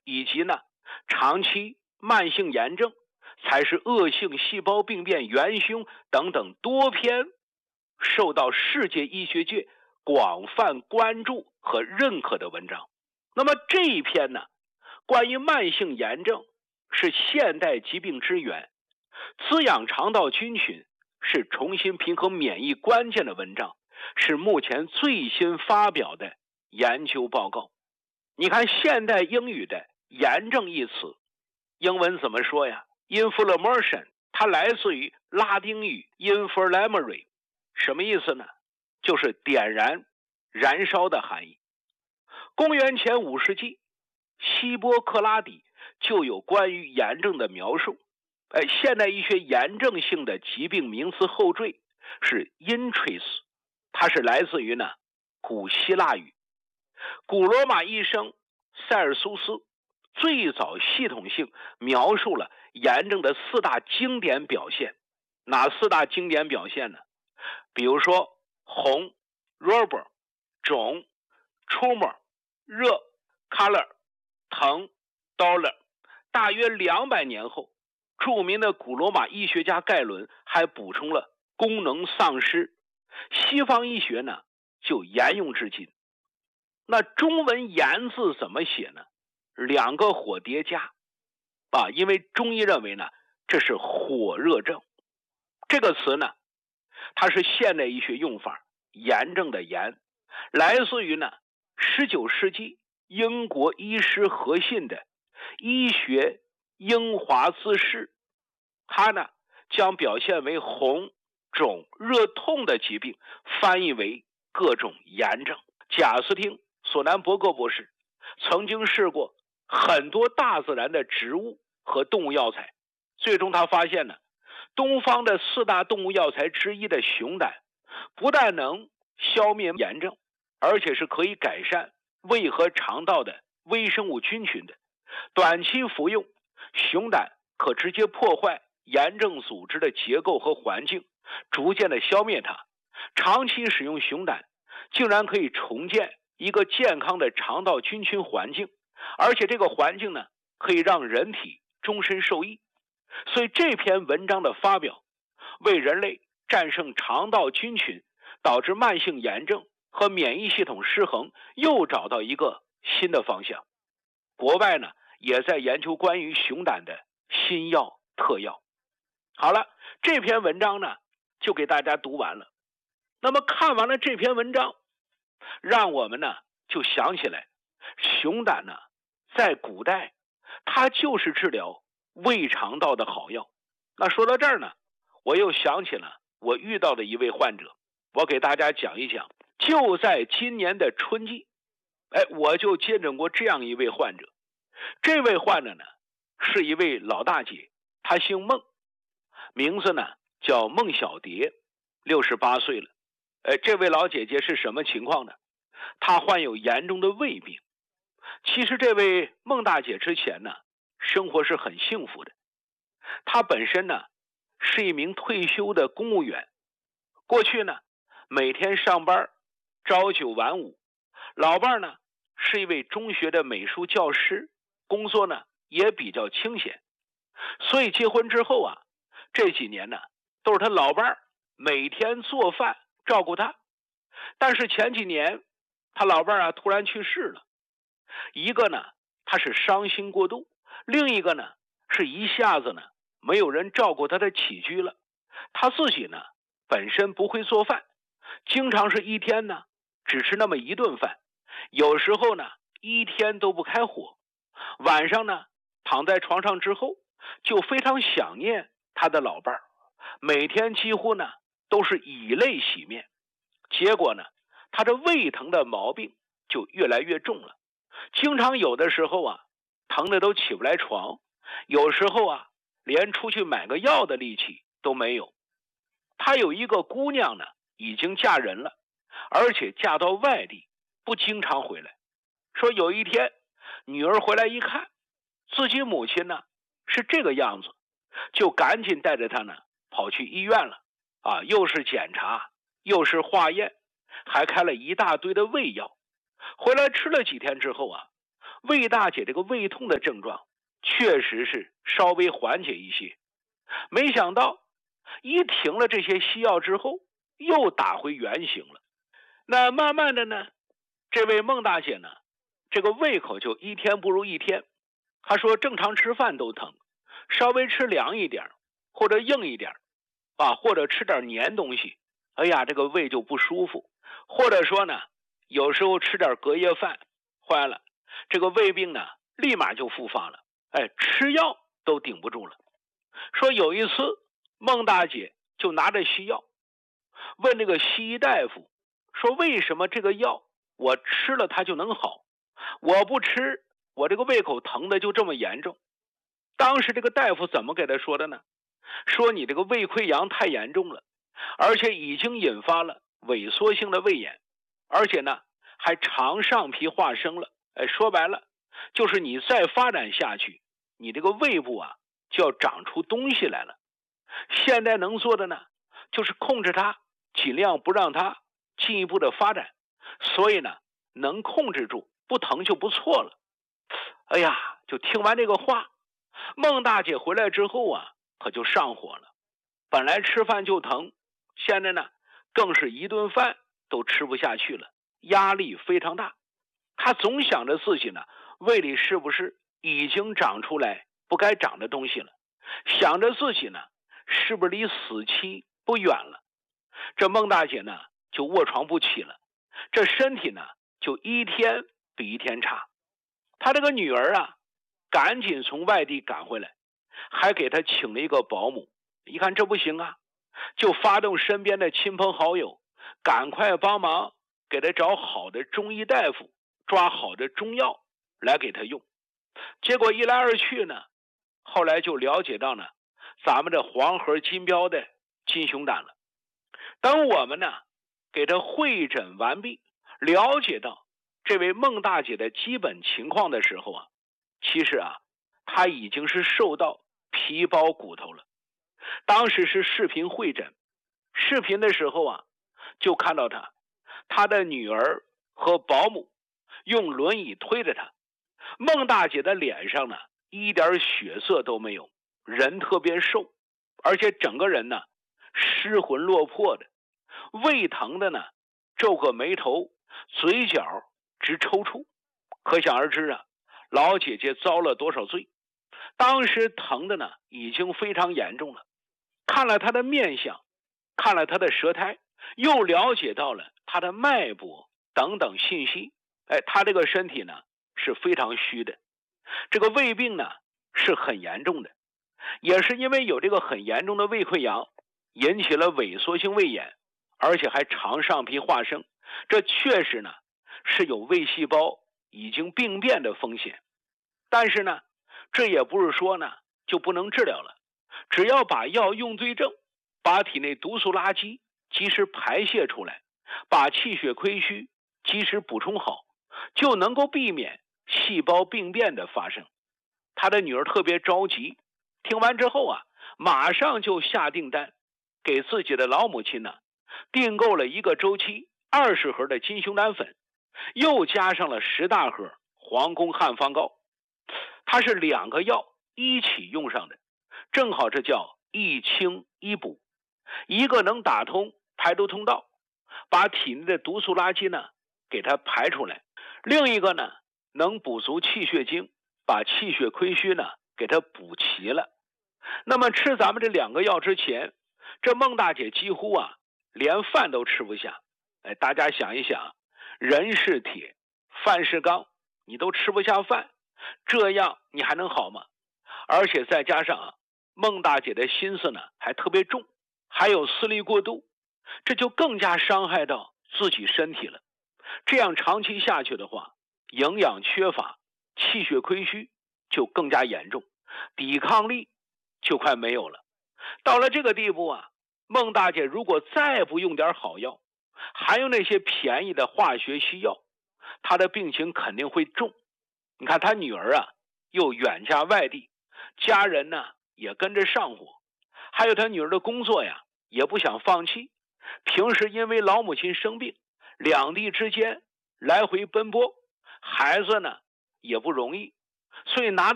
以及呢长期慢性炎症才是恶性细胞病变元凶等等多篇受到世界医学界广泛关注和认可的文章。那么这一篇呢，关于慢性炎症是现代疾病之源，滋养肠道菌群是重新平衡免疫关键的文章，是目前最新发表的研究报告。你看现代英语的炎症一词，英文怎么说呀？ Inflammation， 它来自于拉丁语 inflammatory， 什么意思呢？就是点燃、燃烧的含义。公元前5世纪，希波克拉底就有关于炎症的描述。现代医学炎症性的疾病名词后缀是 intris， 它是来自于呢古希腊语。古罗马医生塞尔苏斯最早系统性描述了炎症的4大经典表现。哪4大经典表现呢？比如说红 rubor， 肿 tumor， 热 color， 疼 dolor。 大约200年后，著名的古罗马医学家盖伦还补充了功能丧失。西方医学呢就沿用至今。那中文炎字怎么写呢？2个火叠加因为中医认为呢这是火热症。这个词呢它是现代医学用法炎症的炎，来自于呢19世纪英国医师核心的医学英华自释。它呢将表现为红、肿、热、痛的疾病翻译为各种炎症。贾斯汀·索南伯格博士曾经试过很多大自然的植物和动物药材，最终他发现呢，东方的4大动物药材之一的熊胆不但能消灭炎症，而且是可以改善胃和肠道的微生物菌群的。短期服用熊胆可直接破坏炎症组织的结构和环境，逐渐的消灭它。长期使用熊胆竟然可以重建一个健康的肠道菌群环境，而且这个环境呢可以让人体终身受益。所以这篇文章的发表为人类战胜肠道菌群导致慢性炎症和免疫系统失衡又找到一个新的方向。国外呢也在研究关于熊胆的新药特药。好了，这篇文章呢就给大家读完了。那么看完了这篇文章，让我们呢就想起来，熊胆呢在古代它就是治疗胃肠道的好药。那说到这儿呢，我又想起了我遇到的一位患者，我给大家讲一讲。就在今年的春季，我就见证过这样一位患者。这位患者呢是一位老大姐，她姓孟，名字呢叫孟小蝶，68岁了。这位老姐姐是什么情况呢？她患有严重的胃病。其实这位孟大姐之前呢生活是很幸福的。她本身呢是一名退休的公务员，过去呢每天上班朝9晚5。老伴呢是一位中学的美术教师，工作呢也比较清闲。所以结婚之后啊，这几年呢都是他老伴每天做饭照顾他。但是前几年他老伴突然去世了。一个呢他是伤心过度，另一个呢是一下子呢没有人照顾他的起居了。他自己呢本身不会做饭，经常是一天呢只吃那么1顿饭，有时候呢1天都不开火。晚上呢躺在床上之后就非常想念他的老伴，每天几乎呢都是以泪洗面。结果呢他的胃疼的毛病就越来越重了，经常有的时候疼得都起不来床，有时候连出去买个药的力气都没有。他有一个姑娘呢已经嫁人了，而且嫁到外地，不经常回来。说有一天女儿回来一看自己母亲呢是这个样子，就赶紧带着她呢跑去医院了。又是检查又是化验，还开了一大堆的胃药。回来吃了几天之后魏大姐这个胃痛的症状确实是稍微缓解一些，没想到一停了这些西药之后，又打回原形了。那慢慢的呢，这位孟大姐呢，这个胃口就一天不如一天。她说正常吃饭都疼，稍微吃凉一点或者硬一点或者吃点黏东西，哎呀，这个胃就不舒服。或者说呢，有时候吃点隔夜饭，坏了，这个胃病呢立马就复发了，吃药都顶不住了。说有一次孟大姐就拿着西药问这个西医大夫，说为什么这个药我吃了它就能好，我不吃我这个胃口疼的就这么严重。当时这个大夫怎么给他说的呢？说你这个胃溃疡太严重了，而且已经引发了萎缩性的胃炎，而且呢还肠上皮化生了。说白了就是你再发展下去，你这个胃部就要长出东西来了。现在能做的呢就是控制它，尽量不让它进一步的发展，所以呢能控制住不疼就不错了。哎呀，就听完这个话，孟大姐回来之后可就上火了。本来吃饭就疼，现在呢更是一顿饭都吃不下去了，压力非常大。她总想着自己呢胃里是不是已经长出来不该长的东西了，想着自己呢是不是离死期不远了。这孟大姐呢就卧床不起了，这身体呢就一天比一天差。她这个女儿赶紧从外地赶回来，还给她请了一个保姆。一看这不行就发动身边的亲朋好友，赶快帮忙给她找好的中医大夫，抓好的中药来给她用。结果一来二去呢，后来就了解到呢咱们这黄河金标的金熊胆了。等我们呢给她会诊完毕，了解到这位孟大姐的基本情况的时候其实她已经是瘦到皮包骨头了。当时是视频会诊，视频的时候就看到她的女儿和保姆用轮椅推着她。孟大姐的脸上呢一点血色都没有，人特别瘦，而且整个人呢失魂落魄的，胃疼的呢皱个眉头，嘴角直抽搐。可想而知老姐姐遭了多少罪。当时疼的呢已经非常严重了。看了她的面相，看了她的舌苔，又了解到了她的脉搏等等信息，她这个身体呢是非常虚的，这个胃病呢是很严重的。也是因为有这个很严重的胃溃疡，引起了萎缩性胃炎，而且还肠上皮化生，这确实呢是有胃细胞已经病变的风险。但是呢这也不是说呢就不能治疗了，只要把药用对症，把体内毒素垃圾及时排泄出来，把气血亏虚及时补充好，就能够避免细胞病变的发生。他的女儿特别着急，听完之后马上就下订单，给自己的老母亲呢订购了一个周期20盒的金熊胆粉，又加上了10大盒黄宫汉方膏。它是2个药一起用上的，正好这叫一清一补，一个能打通排毒通道，把体内的毒素垃圾呢给它排出来，另一个呢能补足气血精，把气血亏虚呢给它补齐了。那么吃咱们这2个药之前，这孟大姐几乎连饭都吃不下。大家想一想，人是铁，饭是钢，你都吃不下饭，这样你还能好吗？而且再加上孟大姐的心思呢还特别重，还有思虑过度，这就更加伤害到自己身体了。这样长期下去的话，营养缺乏，气血亏虚就更加严重，抵抗力就快没有了。到了这个地步孟大姐如果再不用点好药，还用那些便宜的化学西药，她的病情肯定会重。你看她女儿又远嫁外地，家人呢也跟着上火，还有她女儿的工作也不想放弃。平时因为老母亲生病，两地之间来回奔波，孩子呢也不容易，所以拿到